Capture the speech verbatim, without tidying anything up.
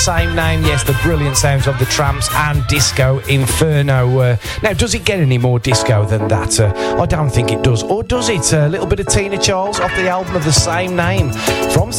Same name, yes, the brilliant sounds of the Tramps and Disco Inferno. Uh, now, does it get any more disco than that? Uh, I don't think it does. Or does it? A little bit of Tina Charles off the album of the same name from